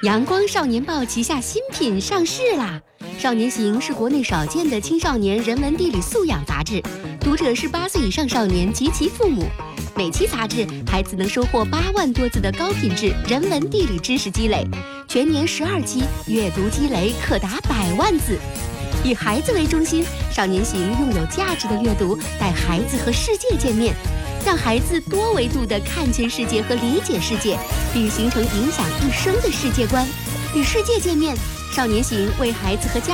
阳光少年报旗下新品上市啦！少年行是国内少见的青少年人文地理素养杂志，读者是8岁以上少年及其父母。每期杂志，孩子能收获8万多字的高品质人文地理知识积累，全年12期，阅读积累可达100万字。以孩子为中心，少年行用有价值的阅读带孩子和世界见面，让孩子多维度地看见世界和理解世界，并形成影响一生的世界观。与世界见面，少年行为孩子和家